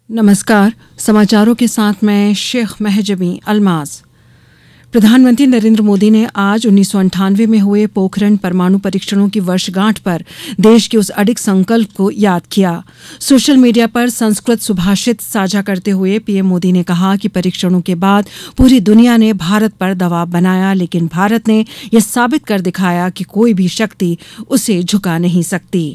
नमस्कार। समाचारों के साथ मैं शेख महजबी अल्माज। प्रधानमंत्री नरेंद्र मोदी ने आज 1998 में हुए पोखरण परमाणु परीक्षणों की वर्षगांठ पर देश के उस अडिग संकल्प को याद किया। सोशल मीडिया पर संस्कृत सुभाषित साझा करते हुए पीएम मोदी ने कहा कि परीक्षणों के बाद पूरी दुनिया ने भारत पर दबाव बनाया, लेकिन भारत ने यह साबित कर दिखाया कि कोई भी शक्ति उसे झुका नहीं सकती।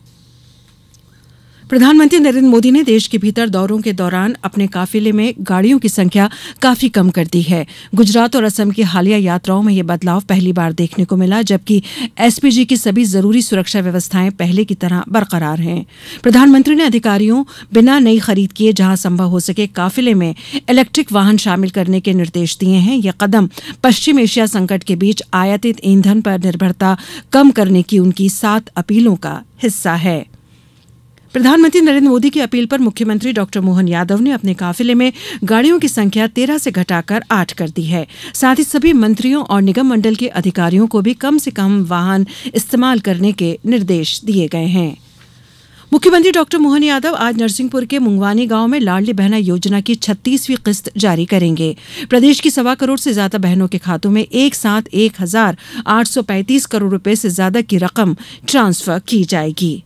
प्रधानमंत्री नरेंद्र मोदी ने देश के भीतर दौरों के दौरान अपने काफिले में गाड़ियों की संख्या काफी कम कर दी है। गुजरात और असम की हालिया यात्राओं में यह बदलाव पहली बार देखने को मिला, जबकि एसपीजी की सभी जरूरी सुरक्षा व्यवस्थाएं पहले की तरह बरकरार हैं। प्रधानमंत्री ने अधिकारियों बिना नई खरीद किए जहां संभव हो सके काफिले में इलेक्ट्रिक वाहन शामिल करने के निर्देश दिए हैं। यह कदम पश्चिम एशिया संकट के बीच आयातित ईंधन पर निर्भरता कम करने की उनकी 7 अपीलों का हिस्सा है। प्रधानमंत्री नरेंद्र मोदी की अपील पर मुख्यमंत्री डॉक्टर मोहन यादव ने अपने काफिले में गाड़ियों की संख्या 13 से घटाकर 8 कर दी है। साथ ही सभी मंत्रियों और निगम मंडल के अधिकारियों को भी कम से कम वाहन इस्तेमाल करने के निर्देश दिए गए हैं। मुख्यमंत्री डॉक्टर मोहन यादव आज नरसिंहपुर के मुंगवानी गांव में लाडली बहना योजना की 36वीं किस्त जारी करेंगे। प्रदेश की 1.25 करोड़ से ज्यादा बहनों के खातों में एक साथ 1,835 करोड़ रुपए से ज्यादा की रकम ट्रांसफर की जाएगी।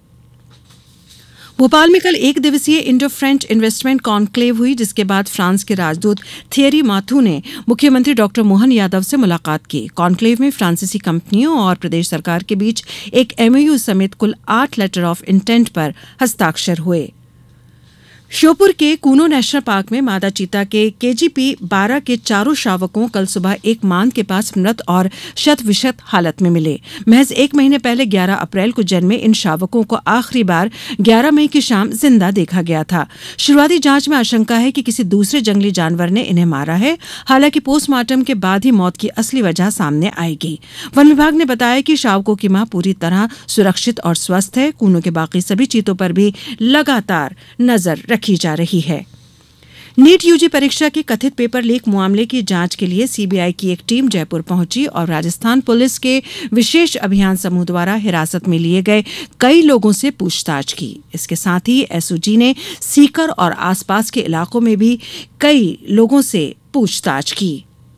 भोपाल में कल 1 दिवसीय इंडो फ्रेंच इन्वेस्टमेंट कॉन्क्लेव हुई, जिसके बाद फ्रांस के राजदूत थियरी माथू ने मुख्यमंत्री डॉक्टर मोहन यादव से मुलाकात की। कॉन्क्लेव में फ्रांसीसी कंपनियों और प्रदेश सरकार के बीच एक एमओयू समेत कुल 8 लेटर ऑफ इंटेंट पर हस्ताक्षर हुए। श्योपुर के कूनो नेशनल पार्क में मादा चीता के केजीपी 12 के चारों शावकों कल सुबह एक मांद के पास मृत और शत-विशत हालत में मिले। महज 1 महीने पहले 11 अप्रैल को जन्मे इन शावकों को आखिरी बार 11 मई की शाम जिंदा देखा गया था। शुरुआती जांच में आशंका है कि किसी दूसरे जंगली जानवर ने इन्हें मारा है। हालांकि पोस्टमार्टम के बाद ही मौत की असली वजह सामने आएगी। वन विभाग ने बताया कि शावकों की मां पूरी तरह सुरक्षित और स्वस्थ है। कूनो के बाकी सभी चीतों पर भी लगातार नजर की जा रही है। नीट यूजी परीक्षा के कथित पेपर लीक मामले की जांच के लिए सीबीआई की एक टीम जयपुर पहुंची और राजस्थान पुलिस के विशेष अभियान समूह द्वारा हिरासत में लिए गए कई लोगों से पूछताछ की। इसके साथ ही एसओजी ने सीकर और आसपास के इलाकों में भी कई लोगों से पूछताछ की।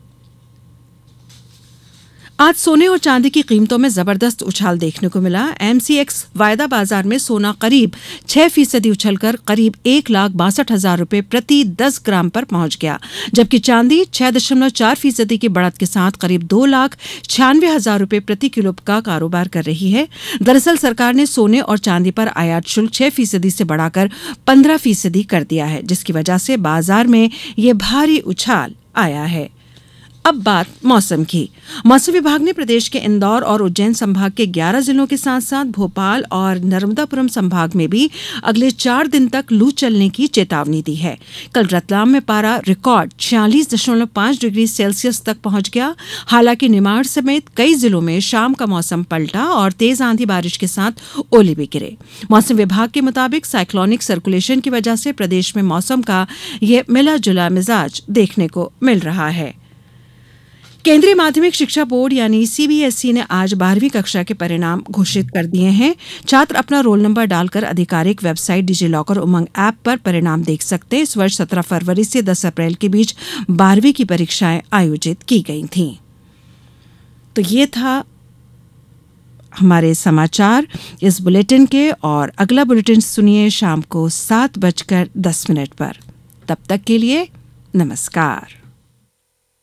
आज सोने और चांदी की कीमतों में जबरदस्त उछाल देखने को मिला। एमसीएक्स वायदा बाजार में सोना करीब 6% उछलकर करीब 1,62,000 रुपए प्रति 10 ग्राम पर पहुंच गया, जबकि चांदी 6.4% की बढ़त के साथ करीब 2,96,000 रुपए प्रति किलो का कारोबार कर रही है। दरअसल सरकार ने सोने और चांदी पर आयात शुल्क 6% से बढ़ाकर 15% कर दिया है, जिसकी वजह से बाजार में ये भारी उछाल आया है। अब बात मौसम की। मौसम विभाग ने प्रदेश के इंदौर और उज्जैन संभाग के 11 जिलों के साथ साथ भोपाल और नर्मदापुरम संभाग में भी अगले 4 दिन तक लू चलने की चेतावनी दी है। कल रतलाम में पारा रिकॉर्ड 46.5 डिग्री सेल्सियस तक पहुंच गया। हालांकि निमाड़ समेत कई जिलों में शाम का मौसम पलटा और तेज आंधी बारिश के साथ ओले भी गिरे। मौसम विभाग के मुताबिक साइक्लोनिक सर्कुलेशन की वजह से प्रदेश में मौसम का यह मिला जुला मिजाज देखने को मिल रहा है। केंद्रीय माध्यमिक शिक्षा बोर्ड यानी सीबीएसई ने आज 12वीं कक्षा के परिणाम घोषित कर दिए हैं। छात्र अपना रोल नंबर डालकर आधिकारिक वेबसाइट डिजिलॉकर उमंग ऐप पर परिणाम देख सकते हैं। इस वर्ष 17 फरवरी से 10 अप्रैल के बीच 12वीं की परीक्षाएं आयोजित की गई थीं। तो ये था हमारे समाचार इस बुलेटिन के, और अगला बुलेटिन सुनिए शाम को 7:10 पर। तब तक के लिए नमस्कार।